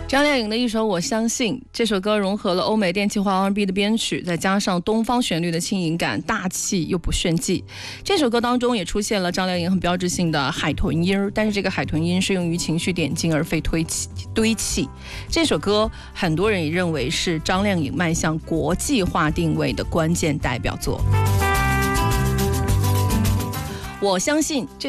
张靓颖的一首《我相信》，这首歌融合了欧美电气化 R&B 的编曲，再加上东方旋律的轻盈感，大气又不炫技。这首歌当中也出现了张靓颖很标志性的海豚音，但是这个海豚音是用于情绪点睛而非堆砌。这首歌很多人也认为是张靓颖迈向国际化定位的关键代表作。我相信